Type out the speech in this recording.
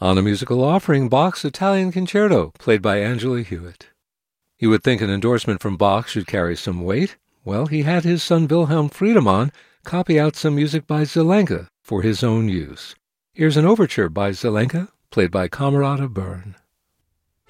On a musical offering, Bach's Italian Concerto, played by Angela Hewitt. You would think an endorsement from Bach should carry some weight. Well, he had his son Wilhelm Friedemann copy out some music by Zelenka for his own use. Here's an overture by Zelenka, played by Camerata Byrne.